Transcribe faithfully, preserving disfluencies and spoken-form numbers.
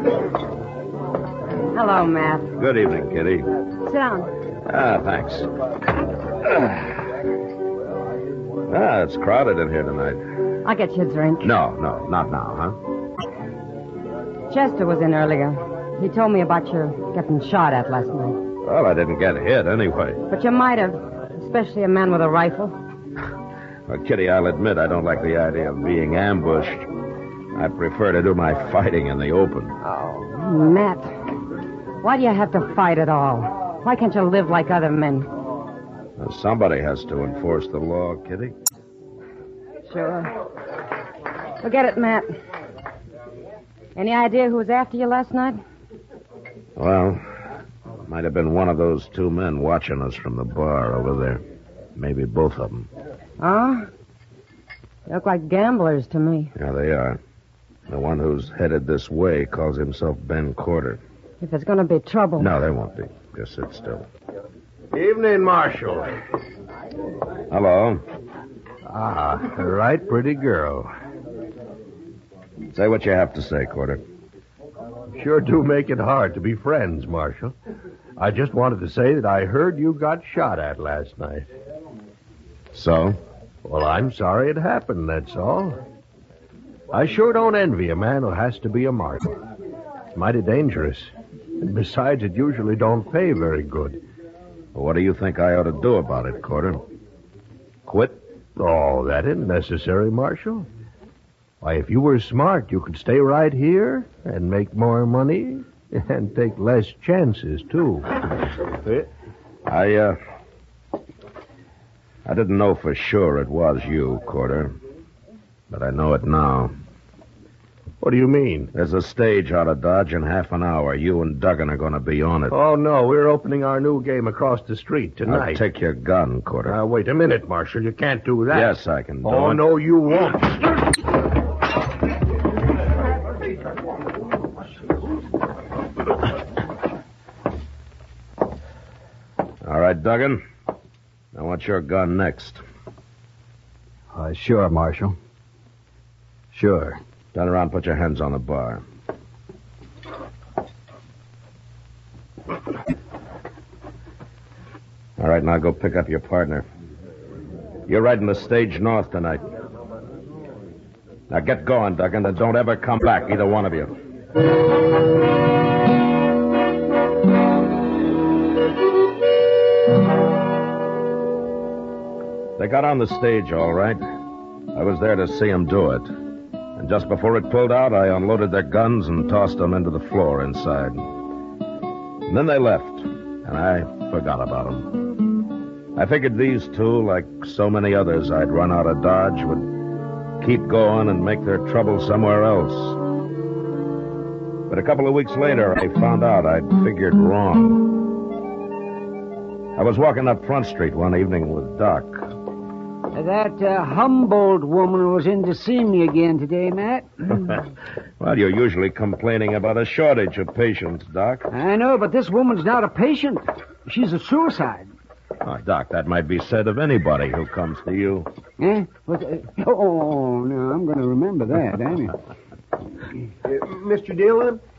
Hello, Matt. Good evening, Kitty. Sit down. Ah, thanks. Ah, it's crowded in here tonight. I'll get you a drink. No, no, not now, huh? Chester was in earlier. He told me about your getting shot at last night. Well, I didn't get hit anyway. But you might have, especially a man with a rifle. Well, Kitty, I'll admit I don't like the idea of being ambushed. I prefer to do my fighting in the open. Oh, Matt. Why do you have to fight at all? Why can't you live like other men? Well, somebody has to enforce the law, Kitty. Sure. Forget it, Matt. Any idea who was after you last night? Well, might have been one of those two men watching us from the bar over there. Maybe both of them. Oh? They look like gamblers to me. Yeah, they are. The one who's headed this way calls himself Ben Corder. If there's going to be trouble... No, there won't be. Just sit still. Evening, Marshal. Hello. Ah, right pretty girl. Say what you have to say, Corder. Sure do make it hard to be friends, Marshal. I just wanted to say that I heard you got shot at last night. So? Well, I'm sorry it happened, that's all. I sure don't envy a man who has to be a martyr. It's mighty dangerous. And besides, it usually don't pay very good. Well, what do you think I ought to do about it, Corder? Quit? Oh, that isn't necessary, Marshal. Why, if you were smart, you could stay right here and make more money and take less chances, too. I, uh... I didn't know for sure it was you, Corder. But I know it now. What do you mean? There's a stage out of Dodge in half an hour. You and Duggan are going to be on it. Oh, no, we're opening our new game across the street tonight. I'll take your gun, Corder. Now, wait a minute, Marshal. You can't do that. Yes, I can do oh, it. Oh, no, you won't. All right, Duggan. I want your gun next. Uh, sure, Marshal. Sure. Turn around and put your hands on the bar. All right, now go pick up your partner. You're riding the stage north tonight. Now get going, Duggan, and don't ever come back, either one of you. They got on the stage, all right. I was there to see them do it. And just before it pulled out, I unloaded their guns and tossed them into the floor inside. And then they left, and I forgot about them. I figured these two, like so many others I'd run out of Dodge, would keep going and make their trouble somewhere else. But a couple of weeks later, I found out I'd figured wrong. I was walking up Front Street one evening with Doc. That uh, Humboldt woman was in to see me again today, Matt. Well, you're usually complaining about a shortage of patients, Doc. I know, but this woman's not a patient. She's a suicide. Oh, Doc, that might be said of anybody who comes to you. Eh? What, uh, oh, no, I'm going to remember that, ain't I? Uh, Mister Dillon,